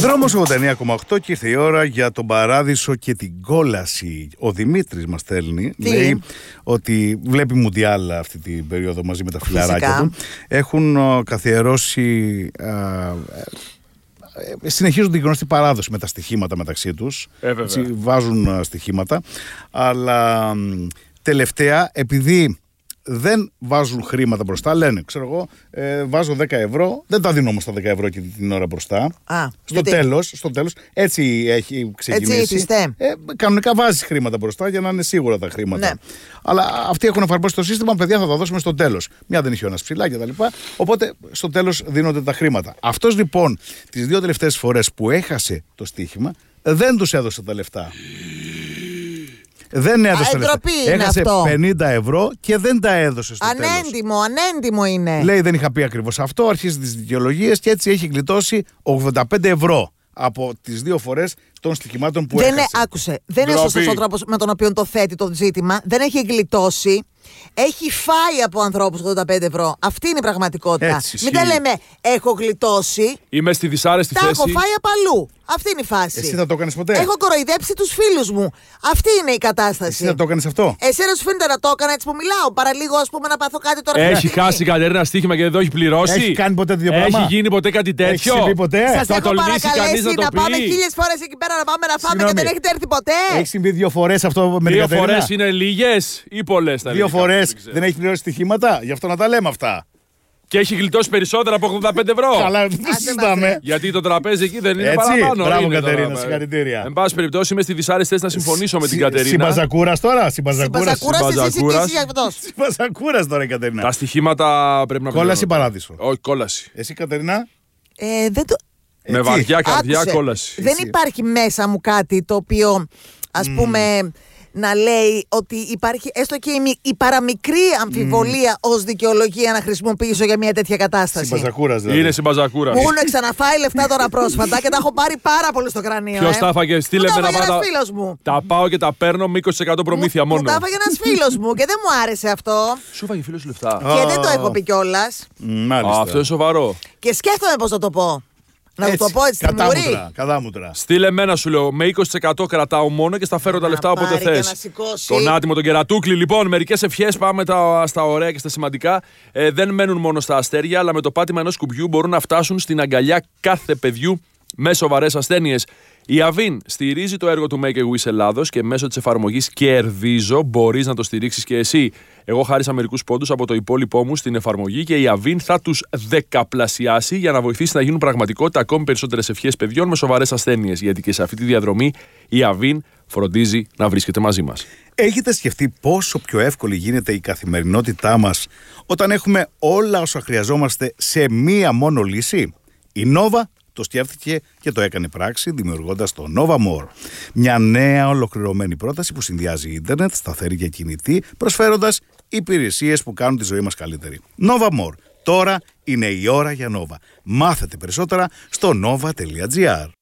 Δρόμος 89,8 και ήρθε η ώρα για τον παράδεισο και την κόλαση. Ο Δημήτρης μας στέλνει, λέει ότι βλέπει Μουντιάλ αυτή την περίοδο μαζί με τα φιλαράκια του. Έχουν καθιερώσει, συνεχίζουν την γνωστή παράδοση με τα στοιχήματα μεταξύ τους. Βάζουν στοιχήματα, αλλά τελευταία, επειδή δεν βάζουν χρήματα μπροστά, λένε, ξέρω εγώ, βάζω 10 ευρώ, δεν τα δίνω όμως τα 10 ευρώ και την ώρα μπροστά. Στο τέλος, έτσι έχει ξεκινήσει. Έτσι, κανονικά βάζεις χρήματα μπροστά για να είναι σίγουρα τα χρήματα. Ναι. Αλλά αυτοί έχουν εφαρμόσει το σύστημα, παιδιά, θα τα δώσουμε στο τέλος. Μια δεν είχε ο ένας ψηλά κτλ. Οπότε στο τέλος δίνονται τα χρήματα. Αυτός λοιπόν τις δύο τελευταίες φορές που έχασε το στοίχημα, δεν τους έδωσε τα λεφτά. Δεν έδωσε λεφτά. Έχασε αυτό. 50 ευρώ και δεν τα έδωσε στο τέλος. Ανέντιμο είναι. Λέει, δεν είχα πει ακριβώς αυτό, αρχίζει τις δικαιολογίες και έτσι έχει γλιτώσει 85 ευρώ από τις δύο φορές των στοιχημάτων που έχασε. Δεν είναι σωστός ο τρόπος με τον οποίο το θέτει το ζήτημα. Δεν έχει γλιτώσει. Έχει φάει από ανθρώπους 85 ευρώ. Αυτή είναι η πραγματικότητα. Μην τα λέμε έχω γλιτώσει. Είμαι στη δυσάρεστη θέση. Τα έχω φάει απ' αλλού. Αυτή είναι η φάση. Εσύ θα το έκανες ποτέ? Έχω κοροϊδέψει τους φίλους μου. Αυτή είναι η κατάσταση. Εσύ θα το έκανες αυτό? Εσένα σου φαίνεται να το έκανα έτσι που μιλάω? Παραλίγο, ας πούμε, να πάθω κάτι τώρα. Έχει χάσει η Κατερίνα στοίχημα και δεν το έχει πληρώσει. Έχει κάνει ποτέ τέτοιο πράγμα? Έχει γίνει ποτέ κάτι τέτοιο? Έχει συμβεί ποτέ? Σας έχω παρακαλέσει να πάμε 1000 φορές εκεί πέρα να πάμε να φάμε και δεν έχετε έρθει ποτέ. Έχει συμβεί 2 φορές αυτό με την Κατερίνα? 2 φορές είναι λίγες ή πολλές? 2 φορές δεν έχει πληρώσει στοιχήματα, γι' αυτό να τα λέμε αυτά. Και έχει γλιτώσει περισσότερα από 85 ευρώ. Καλά, δεν συζητάμε. Γιατί το τραπέζι εκεί δεν είναι έτσι, παραπάνω. Μπράβο, Κατερίνα, συγχαρητήρια. Εν πάση περιπτώσει, είμαι στη δυσάρεστη θέση να συμφωνήσω με την Κατερίνα. Συμπαζακούρας τώρα, Συμπαζακούρας τώρα η Κατερίνα. Τα στοιχήματα πρέπει να κόλαση ή παράδεισο? Όχι, κόλαση. Εσύ, Κατερίνα? Με βαριά καρδιά, κόλαση. Δεν υπάρχει μέσα μου κάτι το οποίο, ας πούμε, να λέει ότι υπάρχει έστω και η παραμικρή αμφιβολία ως δικαιολογία να χρησιμοποιήσω για μια τέτοια κατάσταση. Συμπαζακούρας δηλαδή. Είναι συμπαζακούρας. Μου έχουν ξαναφάει λεφτά τώρα πρόσφατα και τα έχω πάρει πάρα πολύ στο κρανίο. Ποιος τα έφαγε? Στείλε με να πάω. Μου. Τα πάω και τα παίρνω με 20% προμήθεια μόνο. Μου τα έφαγε ένας φίλος μου και δεν μου άρεσε αυτό. Σου έφαγε φίλος λεφτά? Και δεν το έχω πει κιόλας. Αυτό είναι σοβαρό. Και σκέφτομαι πώς θα το πω. Να του το πω έτσι στην ουρή. Κατάμουτρα. Στείλε εμένα, σου λέω. Με 20% κρατάω μόνο και στα φέρω τα λεφτά όποτε θες. Τον άτιμο, τον κερατούκλι. Λοιπόν, μερικές ευχές. Πάμε στα ωραία και στα σημαντικά. Δεν μένουν μόνο στα αστέρια, αλλά με το πάτημα ενός κουμπιού μπορούν να φτάσουν στην αγκαλιά κάθε παιδιού με σοβαρές ασθένειες. Η Αβίν στηρίζει το έργο του Make a Wish Ελλάδος και μέσω της εφαρμογής Κερδίζω μπορείς να το στηρίξεις και εσύ. Εγώ χάρισα μερικούς πόντους από το υπόλοιπό μου στην εφαρμογή και η Αβίν θα τους δεκαπλασιάσει για να βοηθήσει να γίνουν πραγματικότητα ακόμη περισσότερες ευχές παιδιών με σοβαρές ασθένειες. Γιατί και σε αυτή τη διαδρομή η Αβίν φροντίζει να βρίσκεται μαζί μας. Έχετε σκεφτεί πόσο πιο εύκολη γίνεται η καθημερινότητά μας όταν έχουμε όλα όσα χρειαζόμαστε σε μία μόνο λύση? Η Nova το σκέφτηκε και το έκανε πράξη δημιουργώντας το Nova More. Μια νέα ολοκληρωμένη πρόταση που συνδυάζει ίντερνετ, σταθερή και κινητή, προσφέροντας υπηρεσίες που κάνουν τη ζωή μας καλύτερη. Nova More. Τώρα είναι η ώρα για Nova. Μάθετε περισσότερα στο nova.gr.